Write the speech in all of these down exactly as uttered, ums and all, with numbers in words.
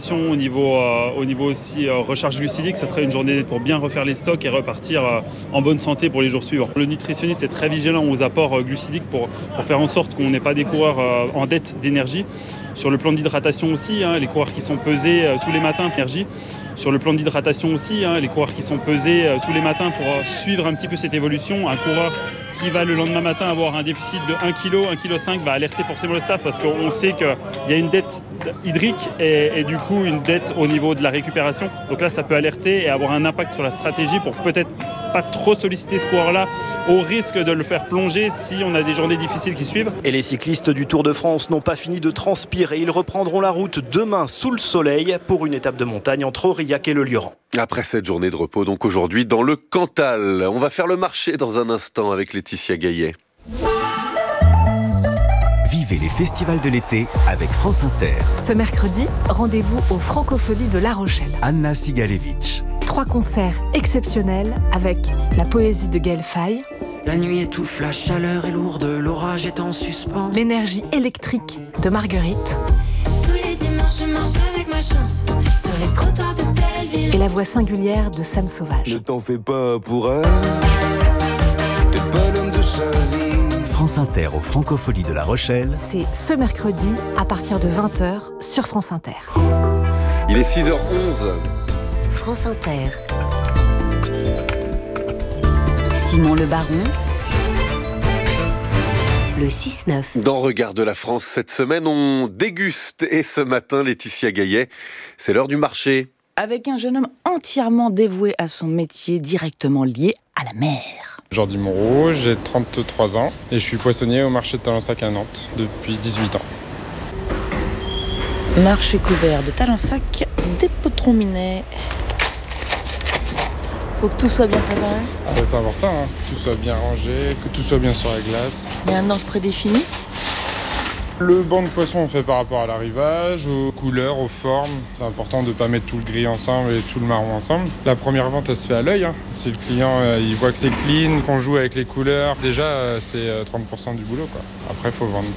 hydratation, au niveau, euh, au niveau aussi euh, recharge glucidique. Ça serait une journée pour bien refaire les stocks et repartir euh, en bonne santé pour les jours suivants. Le nutritionniste est très vigilant aux apports euh, glucidiques pour, pour faire en sorte qu'on n'ait pas des coureurs euh, en dette d'énergie. Sur le plan d'hydratation aussi, hein, les coureurs qui sont pesés euh, tous les matins, énergie. Sur le plan d'hydratation aussi, hein, les coureurs qui sont pesés euh, tous les matins pour euh, suivre un petit peu cette évolution. Un coureur qui va le lendemain matin avoir un déficit de un kilo, un virgule cinq kilos va alerter forcément le staff parce qu'on sait qu'il y a une dette hydrique et, et du coup une dette au niveau de la récupération. Donc là, ça peut alerter et avoir un impact sur la stratégie pour peut-être pas trop solliciter ce coureur-là au risque de le faire plonger si on a des journées difficiles qui suivent. Et les cyclistes du Tour de France n'ont pas fini de transpirer. Ils reprendront la route demain sous le soleil pour une étape de montagne entre Aurillac et le Lioran. Après cette journée de repos, donc aujourd'hui dans le Cantal. On va faire le marché dans un instant avec Laetitia Gaillet. Vivez les festivals de l'été avec France Inter. Ce mercredi, rendez-vous aux Francopholies de La Rochelle. Anna Sigalevitch. Trois concerts exceptionnels avec la poésie de Gaël Faye. La nuit étouffe, la chaleur est lourde, l'orage est en suspens. L'énergie électrique de Marguerite. Tous les dimanches, je marche avec ma chance sur les trottoirs de Belleville. Et la voix singulière de Sam Sauvage. Ne t'en fais pas pour elle, t'es pas l'homme de sa vie. France Inter aux Francopholies de La Rochelle. C'est ce mercredi à partir de vingt heures sur France Inter. Il est six heures onze. France Inter. Simon Le Baron. Le six neuf. Dans Regard de la France, cette semaine, on déguste. Et ce matin, Laetitia Gaillet, c'est l'heure du marché. Avec un jeune homme entièrement dévoué à son métier, directement lié à la mer. Jordi Moreau, j'ai trente-trois ans et je suis poissonnier au marché de Talensac à Nantes depuis dix-huit ans. Marché couvert de Talensac, des potrons minés. Faut que tout soit bien préparé. C'est important, hein, que tout soit bien rangé, que tout soit bien sur la glace. Il y a un ordre prédéfini. Le banc de poisson, on fait par rapport à l'arrivage, aux couleurs, aux formes. C'est important de ne pas mettre tout le gris ensemble et tout le marron ensemble. La première vente, elle se fait à l'œil. Hein. Si le client euh, il voit que c'est clean, qu'on joue avec les couleurs, déjà, euh, c'est euh, trente pour cent du boulot, quoi. Après, il faut vendre.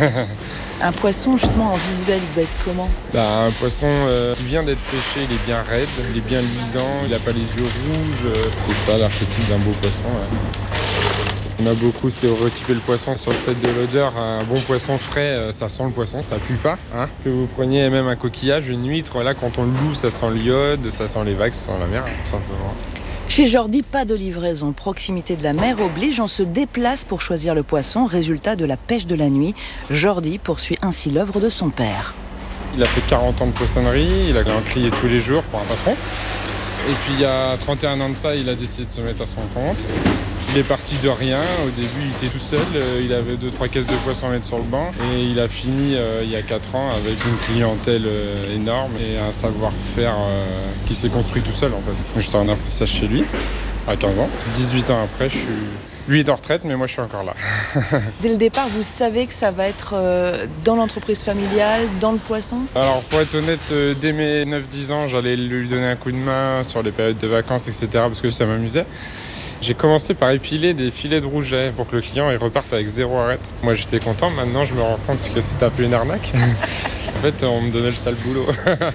Un poisson, justement, en visuel, il doit être comment ? Bah, un poisson euh, qui vient d'être pêché, il est bien raide, il est bien luisant, il n'a pas les yeux rouges. Euh, c'est ça l'archétype d'un beau poisson. Ouais. On a beaucoup stéréotypé le poisson sur le fait de l'odeur. Un bon poisson frais, ça sent le poisson, ça pue pas. Hein. Que vous preniez même un coquillage, une huître, là quand on le loue, ça sent l'iode, ça sent les vagues, ça sent la mer, tout simplement. Chez Jordi, pas de livraison. Proximité de la mer oblige, on se déplace pour choisir le poisson. Résultat de la pêche de la nuit. Jordi poursuit ainsi l'œuvre de son père. Il a fait quarante ans de poissonnerie, il a crié tous les jours pour un patron. Et puis il y a trente et un ans de ça, il a décidé de se mettre à son compte. Il est parti de rien, au début il était tout seul, il avait deux trois caisses de poissons à mettre sur le banc et il a fini euh, il y a quatre ans avec une clientèle euh, énorme et un savoir-faire euh, qui s'est construit tout seul en fait. J'étais en apprentissage chez lui à quinze ans. dix-huit ans après, je suis... lui est en retraite mais moi je suis encore là. Dès le départ, vous savez que ça va être euh, dans l'entreprise familiale, dans le poisson ? Alors pour être honnête, euh, dès mes neuf dix ans, j'allais lui donner un coup de main sur les périodes de vacances, et cetera parce que ça m'amusait. J'ai commencé par épiler des filets de rouget pour que le client il reparte avec zéro arête. Moi j'étais content, maintenant je me rends compte que c'était un peu une arnaque. En fait on me donnait le sale boulot.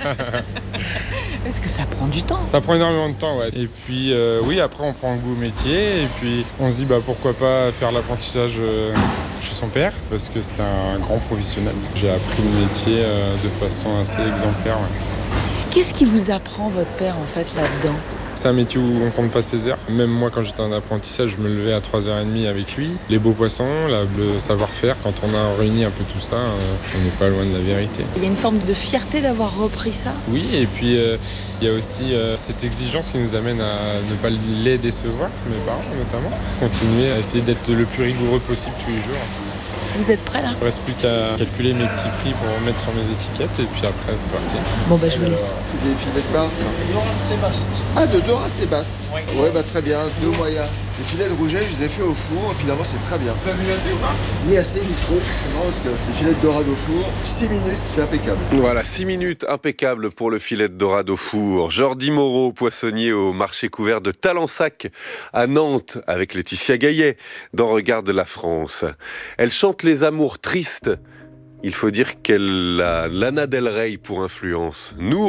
Est-ce que ça prend du temps ? Ça prend énormément de temps, ouais. Et puis euh, oui, après on prend goût au métier et puis on se dit bah pourquoi pas faire l'apprentissage euh, chez son père parce que c'est un grand professionnel. J'ai appris le métier euh, de façon assez exemplaire. Ouais. Qu'est-ce qui vous apprend votre père en fait là-dedans ? C'est un métier où on compte pas ses heures. Même moi, quand j'étais en apprentissage, je me levais à trois heures trente avec lui. Les beaux poissons, la, le savoir-faire, quand on a réuni un peu tout ça, euh, on n'est pas loin de la vérité. Il y a une forme de fierté d'avoir repris ça ? Oui, et puis euh, il y a aussi euh, cette exigence qui nous amène à ne pas les décevoir, mes parents notamment. Continuer à essayer d'être le plus rigoureux possible tous les jours. Vous êtes prêts là ? Il ne reste plus qu'à calculer mes petits prix pour mettre sur mes étiquettes et puis après c'est parti. Bon bah je vous laisse. C'est des filets de bar ça ? Dorade Sébaste. Ah de dorade Sébaste. Oui. Ouais bah très bien, deux moyens. Les filets de rouget, je les ai fait au four, finalement c'est très bien. Vous avez mis assez ou pas ? Ni assez ni trop, non, parce que les filets de dorade au four, six minutes, c'est impeccable. Voilà, six minutes impeccable pour le filet de dorade au four. Jordi Moreau, poissonnier au marché couvert de Talensac à Nantes, avec Laetitia Gaillet, dans Regard de la France. Elle chante les amours tristes. Il faut dire qu'elle a Lana Del Rey pour influence. Nous,